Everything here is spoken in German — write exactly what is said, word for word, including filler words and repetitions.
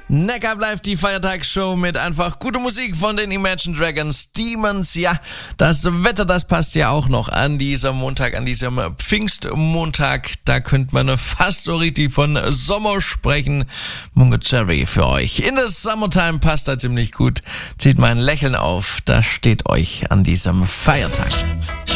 Neckar bleibt die Feiertagsshow mit einfach gute Musik von den Imagine Dragons Demons. Ja, das Wetter, das passt ja auch noch an diesem Montag, an diesem Pfingstmontag. Da könnte man fast so richtig von Sommer sprechen. Mungo Jerry für euch. In das Summertime passt da ziemlich gut. Zieht mal ein Lächeln auf. Das steht euch an diesem Feiertag.